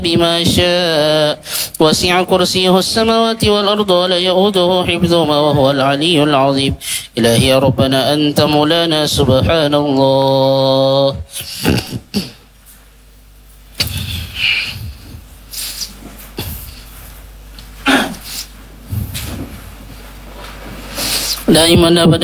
بما شاء وسع كرسيه السماوات والأرض ولا يؤوده حفظهما وهو العلي العظيم. إلهي يا ربنا أنت مولانا سبحان الله. دائما أبدا